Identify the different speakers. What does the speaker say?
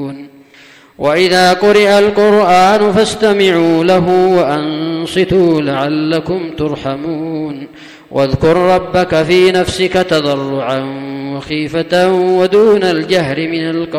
Speaker 1: وإذا قرئ القرآن فاستمعوا له وأنصتوا لعلكم ترحمون واذكر ربك في نفسك تضرعا وخيفة ودون الجهر من القول